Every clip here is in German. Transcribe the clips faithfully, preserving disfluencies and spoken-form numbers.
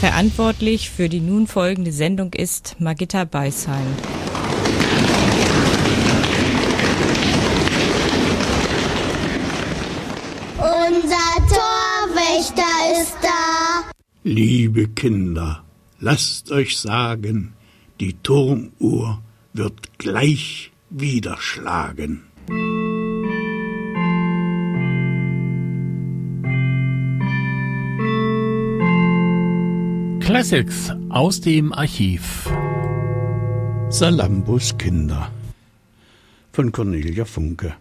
Verantwortlich für die nun folgende Sendung ist Margitta Beisheim. Unser Torwächter ist da. Liebe Kinder, lasst euch sagen, die Turmuhr wird gleich wieder schlagen. Classics aus dem Archiv. Salambos Kinder von Cornelia Funke.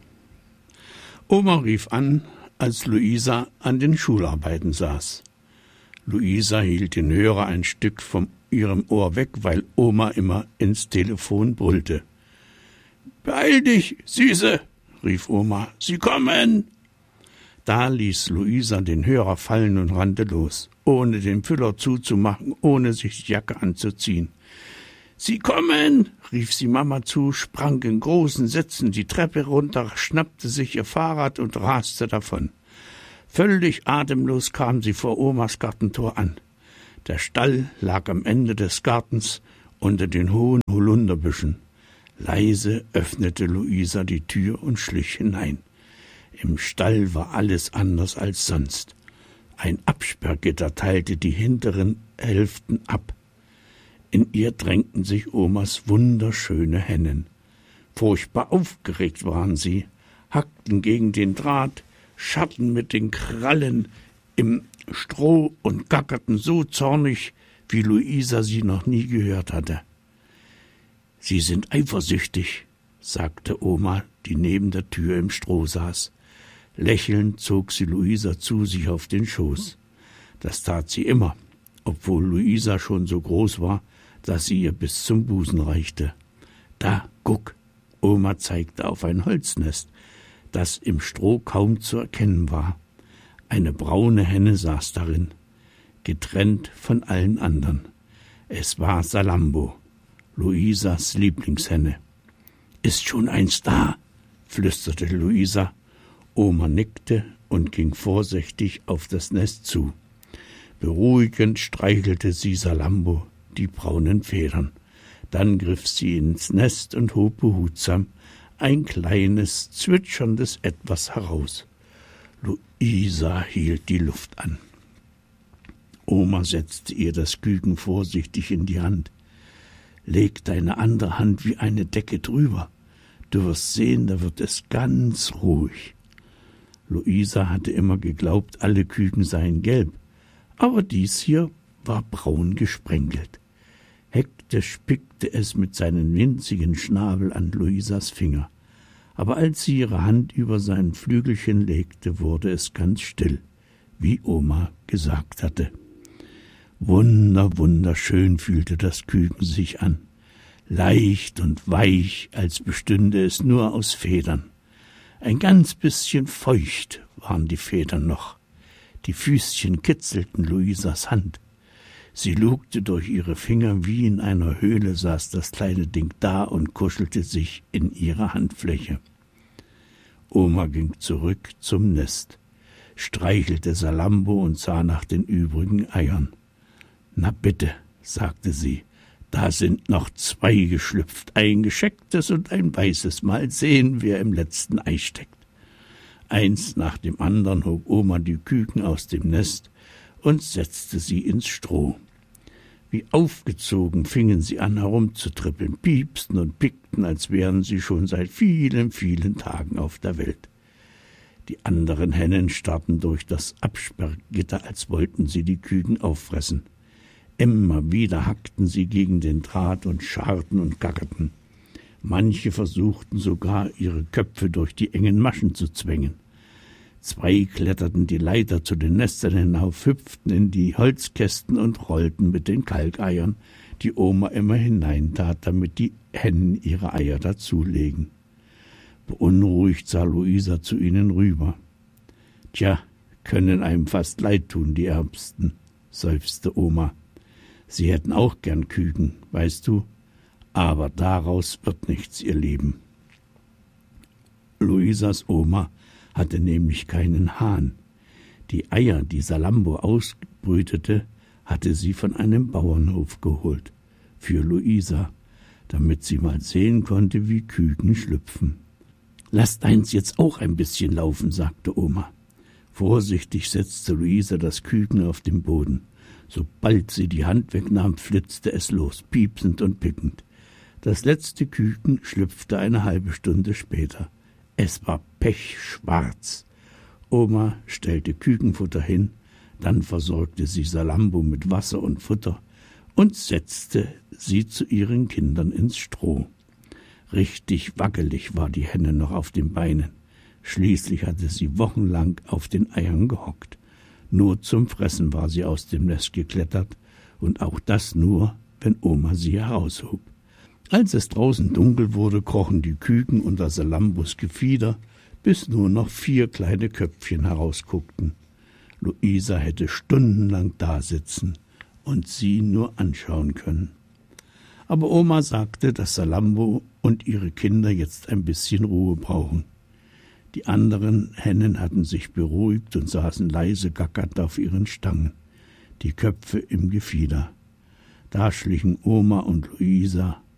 Oma rief an, als Luisa an den Schularbeiten saß. Luisa hielt den Hörer ein Stück von ihrem Ohr weg, weil Oma immer ins Telefon brüllte. »Beeil dich, Süße«, rief Oma, »sie kommen!« Da ließ Luisa den Hörer fallen und rannte los, ohne den Füller zuzumachen, ohne sich die Jacke anzuziehen. »Sie kommen«, rief sie Mama zu, sprang in großen Sätzen die Treppe runter, schnappte sich ihr Fahrrad und raste davon. Völlig atemlos kam sie vor Omas Gartentor an. Der Stall lag am Ende des Gartens unter den hohen Holunderbüschen. Leise öffnete Luisa die Tür und schlich hinein. Im Stall war alles anders als sonst. Ein Absperrgitter teilte die hinteren Hälften ab. In ihr drängten sich Omas wunderschöne Hennen. Furchtbar aufgeregt waren sie, hackten gegen den Draht, scharrten mit den Krallen im Stroh und gackerten so zornig, wie Luisa sie noch nie gehört hatte. »Sie sind eifersüchtig«, sagte Oma, die neben der Tür im Stroh saß. Lächelnd zog sie Luisa zu sich auf den Schoß. Das tat sie immer, obwohl Luisa schon so groß war, dass sie ihr bis zum Busen reichte. »Da, guck«, Oma zeigte auf ein Holznest, das im Stroh kaum zu erkennen war. Eine braune Henne saß darin, getrennt von allen anderen. Es war Salambo, Luisas Lieblingshenne. »Ist schon eins da?«, flüsterte Luisa. Oma nickte und ging vorsichtig auf das Nest zu. Beruhigend streichelte sie Salambo die braunen Federn. Dann griff sie ins Nest und hob behutsam ein kleines, zwitscherndes Etwas heraus. Luisa hielt die Luft an. Oma setzte ihr das Küken vorsichtig in die Hand. »Leg deine andere Hand wie eine Decke drüber. Du wirst sehen, da wird es ganz ruhig.« Luisa hatte immer geglaubt, alle Küken seien gelb, aber dies hier war braun gesprenkelt. Hektisch pickte es mit seinem winzigen Schnabel an Luisas Finger. Aber als sie ihre Hand über sein Flügelchen legte, wurde es ganz still, wie Oma gesagt hatte. Wunder, wunderschön fühlte das Küken sich an, leicht und weich, als bestünde es nur aus Federn. Ein ganz bisschen feucht waren die Federn noch. Die Füßchen kitzelten Luisas Hand. Sie lugte durch ihre Finger, wie in einer Höhle saß das kleine Ding da und kuschelte sich in ihre Handfläche. Oma ging zurück zum Nest, streichelte Salambo und sah nach den übrigen Eiern. »Na bitte«, sagte sie, »da sind noch zwei geschlüpft, ein geschecktes und ein weißes. Mal sehen, wer im letzten Ei steckt.« Eins nach dem anderen hob Oma die Küken aus dem Nest und setzte sie ins Stroh. Wie aufgezogen fingen sie an herumzutrippeln, piepsten und pickten, als wären sie schon seit vielen, vielen Tagen auf der Welt. Die anderen Hennen starrten durch das Absperrgitter, als wollten sie die Küken auffressen. Immer wieder hackten sie gegen den Draht und scharrten und gackerten. Manche versuchten sogar, ihre Köpfe durch die engen Maschen zu zwängen. Zwei kletterten die Leiter zu den Nestern hinauf, hüpften in die Holzkästen und rollten mit den Kalkeiern, die Oma immer hineintat, damit die Hennen ihre Eier dazulegen. Beunruhigt sah Luisa zu ihnen rüber. »Tja, können einem fast leid tun, die Ärmsten«, seufzte Oma. »Sie hätten auch gern Küken, weißt du, aber daraus wird nichts, ihr Lieben.« Luisas Oma hatte nämlich keinen Hahn. Die Eier, die Salambo ausbrütete, hatte sie von einem Bauernhof geholt, für Luisa, damit sie mal sehen konnte, wie Küken schlüpfen. »Lasst eins jetzt auch ein bisschen laufen«, sagte Oma. Vorsichtig setzte Luisa das Küken auf den Boden. Sobald sie die Hand wegnahm, flitzte es los, piepsend und pickend. Das letzte Küken schlüpfte eine halbe Stunde später. Es war pechschwarz. Oma stellte Kükenfutter hin, dann versorgte sie Salambo mit Wasser und Futter und setzte sie zu ihren Kindern ins Stroh. Richtig wackelig war die Henne noch auf den Beinen. Schließlich hatte sie wochenlang auf den Eiern gehockt. Nur zum Fressen war sie aus dem Nest geklettert, und auch das nur, wenn Oma sie heraushob. Als es draußen dunkel wurde, krochen die Küken unter Salambos Gefieder, bis nur noch vier kleine Köpfchen herausguckten. Luisa hätte stundenlang dasitzen und sie nur anschauen können. Aber Oma sagte, dass Salambo und ihre Kinder jetzt ein bisschen Ruhe brauchen. Die anderen Hennen hatten sich beruhigt und saßen leise gackernd auf ihren Stangen, die Köpfe im Gefieder. Da schlichen Oma und Luisa